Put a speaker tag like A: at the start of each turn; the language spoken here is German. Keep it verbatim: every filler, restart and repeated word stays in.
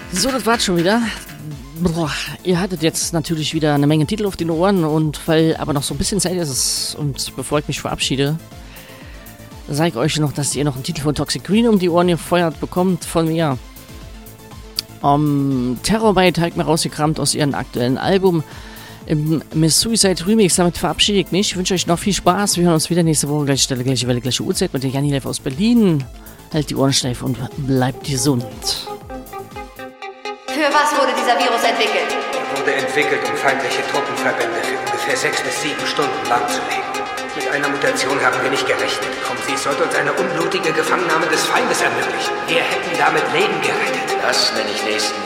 A: So, das war's schon wieder. Boah, ihr hattet jetzt natürlich wieder eine Menge Titel auf den Ohren und weil aber noch so ein bisschen Zeit ist und bevor ich mich verabschiede, sage ich euch noch, dass ihr noch einen Titel von Toxic Green um die Ohren gefeuert bekommt von mir. Um, Terrorbite hat mir rausgekramt aus ihrem aktuellen Album im Miss Suicide Remix. Damit verabschiede ich mich. Ich wünsche euch noch viel Spaß. Wir hören uns wieder nächste Woche, gleiche Stelle, gleiche Welle, gleiche Uhrzeit mit der Janni live aus Berlin. Halt die Ohren steif und bleibt gesund.
B: Für was wurde dieser Virus entwickelt?
C: Er wurde entwickelt, um feindliche Truppenverbände für ungefähr sechs bis sieben Stunden lahmzulegen. Mit einer Mutation haben wir nicht gerechnet. Und sie sollte uns eine unblutige Gefangennahme des Feindes ermöglichen. Wir hätten damit Leben gerettet.
D: Das nenne ich Nächstenliebe.